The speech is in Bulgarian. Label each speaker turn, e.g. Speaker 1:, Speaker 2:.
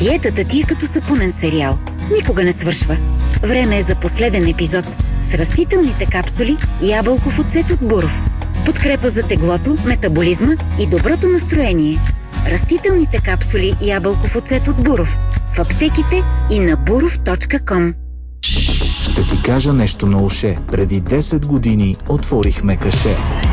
Speaker 1: Диетата ти е като сапунен сериал. Никога не свършва. Време е за последен епизод с растителните капсули Ябълков оцет от Буров. Подкрепа за теглото, метаболизма и доброто настроение. Растителните капсули Ябълков оцет от Буров. В аптеките и на burov.com.
Speaker 2: Ще ти кажа нещо на уше. Преди 10 години отворихме каше.